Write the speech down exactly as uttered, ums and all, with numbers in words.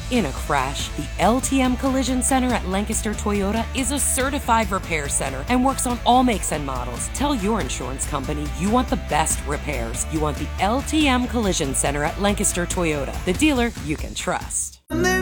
In a crash, the L T M Collision Center at Lancaster Toyota is a certified repair center and works on all makes and models. Tell your insurance company you want the best repairs. You want the L T M Collision Center at Lancaster Toyota, the dealer you can trust.